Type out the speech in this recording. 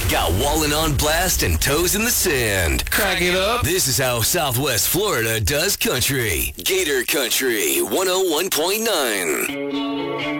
Got Wallen on blast and toes in the sand. Crack it up. This is how Southwest Florida does country. Gator Country 101.9.